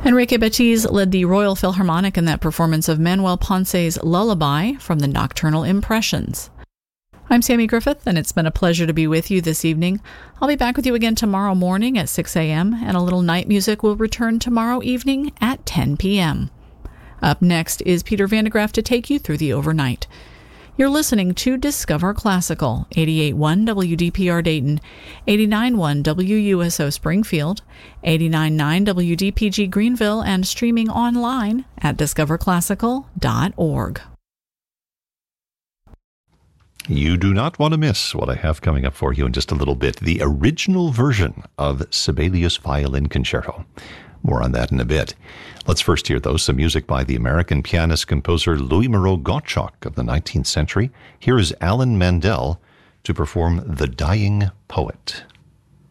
Enrique Batiz led the Royal Philharmonic in that performance of Manuel Ponce's Lullaby from the Nocturnal Impressions. I'm Sammy Griffith, and it's been a pleasure to be with you this evening. I'll be back with you again tomorrow morning at 6 a.m., and a little night music will return tomorrow evening at 10 p.m. Up next is Peter Van de Graaff to take you through the overnight. You're listening to Discover Classical, 88.1 WDPR Dayton, 89.1 WUSO Springfield, 89.9 WDPG Greenville, and streaming online at discoverclassical.org. You do not want to miss what I have coming up for you in just a little bit, the original version of Sibelius Violin Concerto. More on that in a bit. Let's first hear, though, some music by the American pianist-composer Louis Moreau Gottschalk of the 19th century. Here is Alan Mandel to perform The Dying Poet.